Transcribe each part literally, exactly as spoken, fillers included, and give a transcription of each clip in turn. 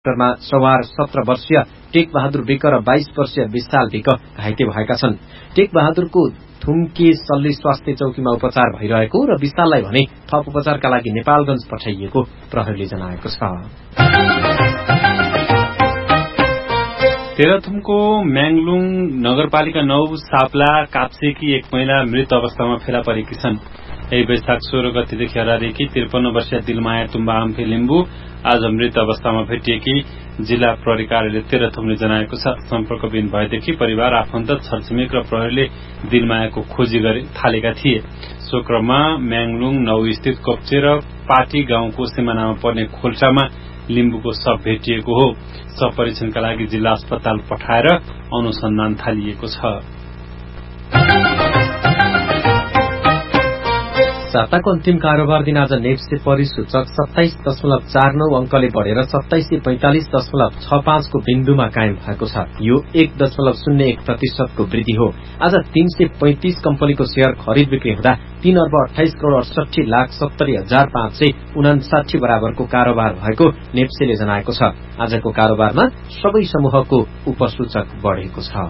मा सवार सत्र वर्षीय टेक बहादुर विक र बाइस वर्षीय विशाल विक घाइते भएका छन्। टेक बहादुरको थुम्के सल्ली स्वास्थ्य चौकीमा उपचार भइरहेको र विशाललाई भने थप उपचारका लागि नेपालगञ्ज पठाइएको प्रहरीले जनाएको छ। तेह्रथुमको म्याङलुङ नगरपालिका नौ साप्ला काप्सेकी एक महिला मृत अवस्थामा फेला परेकी छन्। यही वैशाख सोह्र गतिदेखि हरारेकी त्रिपन्न वर्षीय दिलमाया तुम्बा आम्फे लिम्बू आज मृत अवस्थामा भेटिएकी जिल्ला प्रहरी कार्यालय तेह्रथुमले जनाएको छ। सम्पर्कविहीन भएदेखि परिवार, आफन्त, छरछिमेक र प्रहरीले दिलमायाको खोजी गरे थालेका थिए। सो क्रममा म्याङलुङ नौ स्थित कोप्चे र पाटी गाउँको सिमानामा पर्ने खोल्सामा लिम्बूको शव भेटिएको हो। शव परीक्षणका लागि जिल्ला अस्पताल पठाएर अनुसन्धान थालिएको छ। साताको अन्तिम कारोबार दिन आज नेप्से परिसूचक सत्ताइस दशमलव चार नौ अंकले बढ़ेर सत्ताइस सय पैंतालिस दशमलव छ पाँचको बिन्दुमा कायम भएको छ। यो एक दशमलव शून्य एक प्रतिशतको वृद्धि हो। आज तीन सय पैंतिस कम्पनीको शेयर खरिद बिक्री हुँदा तीन अर्ब अठाइस करोड़ अडसठी लाख सत्तरी हजार पाँच सय उनासाठी बराबरको कारोबार भएको नेप्सेले जनाएको छ। आजको कारोबारमा सबै समूहको उपसूचक बढ़ेको छ।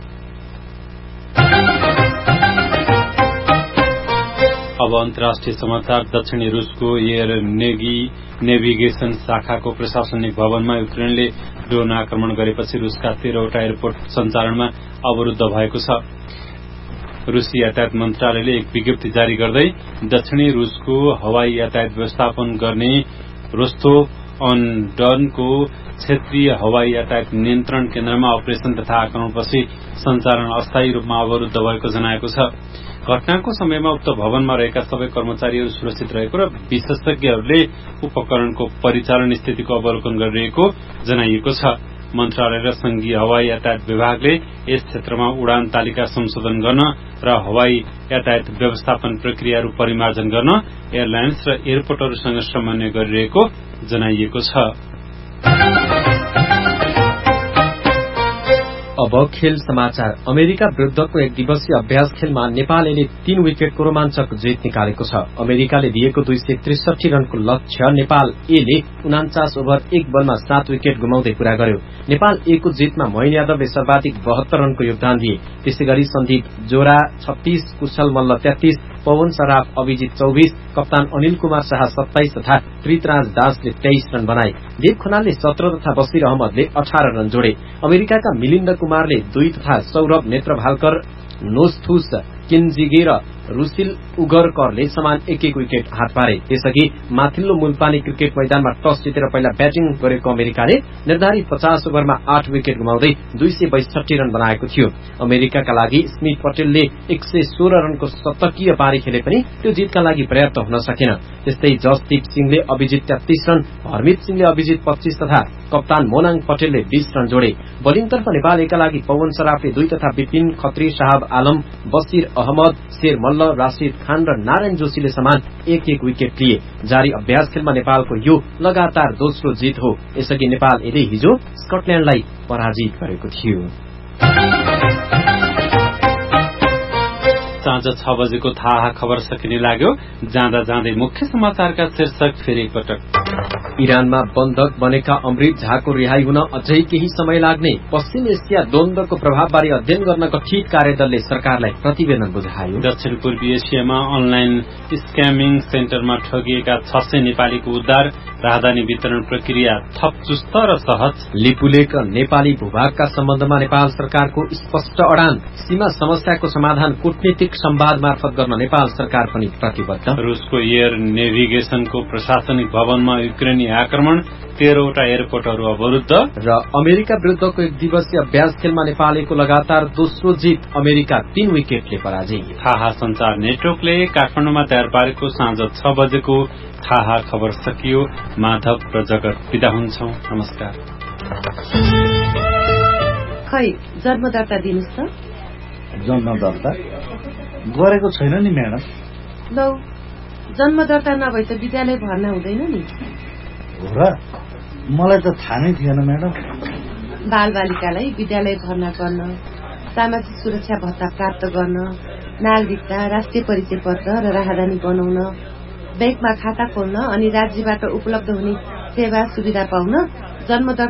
अब अन्तर्राष्ट्रिय समाचार। दक्षिणी रूसको एयर नेभिगेशन शाखाको प्रशासनिक भवनमा युक्रेनले ड्रोन आक्रमण गरेपछि रूसका तेह्रवटा एयरपोर्ट सञ्चालनमा अवरुद्ध भएको छ। रूसी यातायात मन्त्रालयले एक विज्ञप्ति जारी गर्दै दक्षिणी रूसको हवाई यातायात व्यवस्थापन गर्ने रोस्तोभ अन डनको क्षेत्रीय हवाई यातायात नियन्त्रण केन्द्रमा अपरेशन तथा आक्रमणपछि सञ्चालन अस्थायी रूपमा अवरुद्ध भएको जनाएको छ। घटनाको समयमा उक्त भवनमा रहेका सबै कर्मचारीहरू सुरक्षित रहेको र विशेषज्ञहरूले उपकरणको परिचालन स्थितिको अवलोकन गरिरहेको जनाइएको छ। मन्त्रालय र संघीय हवाई यातायात विभागले यस क्षेत्रमा उडान तालिका संशोधन गर्न र हवाई यातायात व्यवस्थापन प्रक्रियाहरू परिमार्जन गर्न एयरलाइन्स र एयरपोर्टहरूसँग समन्वय गरिरहेको जनाइएको छ। अब खेल समाचार। अमेरिका विरुद्धको एक दिवसीय अभ्यास खेलमा नेपालले तीन विकेटको रोमाञ्चक जित निकालेको छ। अमेरिकाले दिएको दुई सय त्रिसठी रनको लक्ष्य नेपाल एले उनाचास ओभर एक बलमा सात विकेट गुमाउँदै पूरा गर्यो। नेपाल ए को जितमा मोइन यादवले सर्वाधिक बहत्तर रनको योगदान दिए। त्यसै गरी सन्दीप जोरा छत्तीस, कुशल मल्ल तेत्तीस, पवन सराफ अभिजित चौबीस, कप्तान अनिल कुमार शाह सत्ताइस तथा त्रितराज दासले तेइस रन बनाए। देव खनालले सत्र तथा बशीर अहमदले अठार रन जोडे। अमेरिकाका मिलिन्द कुमारले दुई तथा सौरभ नेत्रभालकर, नोस्थुस किन्जिगे र रुसिल उगरकरले समान एक एक विकेट हात पारे। त्यसअघि माथिल्लो मुलपानी क्रिकेट मैदानमा टस जितेर पहिला ब्याटिङ गरेको अमेरिकाले निर्धारित पचास ओभरमा आठ विकेट गुमाउँदै दुई सय बैसठी रन बनाएको थियो। अमेरिकाका लागि स्मिथ पटेलले एक सय सोह्र रनको शतकीय पारी खेले पनि त्यो जितका लागि पर्याप्त हुन सकेन। त्यस्तै जसदीप सिंहले अभिजित तेत्तीस रन, हरमित सिंहले अभिजित पच्चीस तथा कप्तान मोनाङ पटेलले बीस रन जोडे। बोलिङतर्फ नेपाल एका लागि पवन सराफले दुई तथा विपिन खत्री, शाहब आलम, बशीर अहमद, शेर मल्ल, राशिद खान र नारायण जोशीले समान एक एक विकेट लिए। जारी अभ्यास खेलमा नेपालको यो लगातार दोस्रो जित हो। यसअघि नेपाल एले हिजो स्कटल्याण्डलाई पराजित गरेको थियो। साँझ छ बजेको थाहा खबर सकिने लाग्यो। जाँदा जाँदै मुख्य समाचारका शीर्षक फेरि एकपटक। इरानमा बन्धक बनेका अमृत झाको रिहाई हुन अझै केही समय लाग्ने। पश्चिम एसिया द्वन्द्वको प्रभावबारे अध्ययन गर्न गठित कार्यदलले सरकारलाई प्रतिवेदन बुझायो। दक्षिण पूर्वी एसियामा अनलाइन स्क्यामिङ सेन्टरमा ठगिएका छ सय नेपालीको उद्धार। राहदानी वितरण प्रक्रिया थप चुस्त र सहज। लिपुलेक र नेपाली भूभागका सम्बन्धमा नेपाल सरकारको स्पष्ट अडान। सीमा समस्याको समाधान कूटनीतिक संवाद मार्फत गर्न नेपाल सरकार पनि प्रतिबद्ध। रूसको एयर नेभिगेशनको प्रशासनिक भवनमा युक्रेनी आक्रमण, तेह्रवटा एयरपोर्टहरू अवरुद्ध र अमेरिका विरुद्धको एक दिवसीय अभ्यास खेलमा नेपालको लगातार दोस्रो जित। अमेरिका तीन विकेटले पराजित। थाहा संचार नेटवर्कले काठमाडौँमा तयार पारेको साँझ छ बजेको थाहा खबर सकियो। माधव र जगत विदा हुन्छौं। नमस्कार। खै जन्मदर्ता दिनुहोस् त। जन्मदर्ता गरेको छैन नि म्याडम। लौ जन्मदर्ता नभए त विद्यालय भर्ना हुँदैन नि। हो र? मलाई त थाहा नै थिएन म्याडम। बाल बालिकालाई विद्यालय भर्ना गर्न, सामाजिक सुरक्षा भत्ता प्राप्त गर्न, नागरिकता, राष्ट्रिय परिचय पत्र र राहदानी बनाउन, ब्याङ्कमा खाता खोल्न अनि राज्यबाट उपलब्ध हुने सेवा सुविधा पाउन जन्म